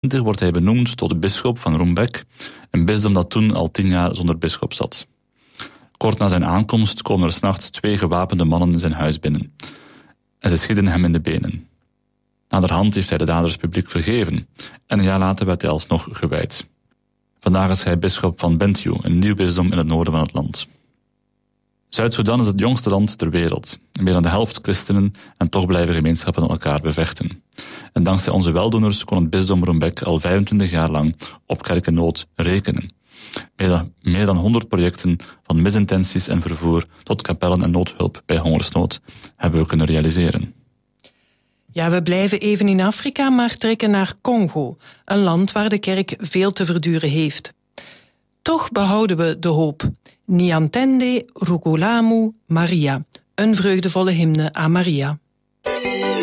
1970 wordt hij benoemd tot de bisschop van Rumbek, een bisdom dat toen al 10 jaar zonder bisschop zat. Kort na zijn aankomst komen er 's nachts 2 gewapende mannen in zijn huis binnen. En ze schieten hem in de benen. Naderhand heeft hij de daders publiek vergeven en een jaar later werd hij alsnog gewijd. Vandaag is hij bisschop van Bentiu, een nieuw bisdom in het noorden van het land. Zuid-Soedan is het jongste land ter wereld. Meer dan de helft christenen en toch blijven gemeenschappen elkaar bevechten. En dankzij onze weldoeners kon het bisdom Rumbek al 25 jaar lang op kerk in nood rekenen. Meer dan 100 projecten van misintenties en vervoer tot kapellen en noodhulp bij hongersnood hebben we kunnen realiseren. Ja, we blijven even in Afrika, maar trekken naar Congo, een land waar de kerk veel te verduren heeft. Toch behouden we de hoop. Niantende Rukulamu Maria, een vreugdevolle hymne aan Maria.